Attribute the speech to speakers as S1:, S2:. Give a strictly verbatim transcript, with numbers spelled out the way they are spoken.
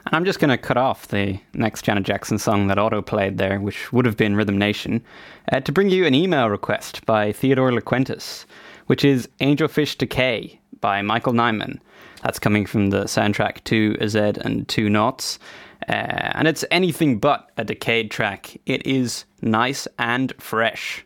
S1: And I'm just going to cut off the next Janet Jackson song that auto played there, which would have been Rhythm Nation, uh, to bring you an email request by Theodore LaQuentis, which is Angelfish Decay by Michael Nyman. That's coming from the soundtrack to A Z and Two Noughts. Uh, and it's anything but a Decade track. It is nice and fresh.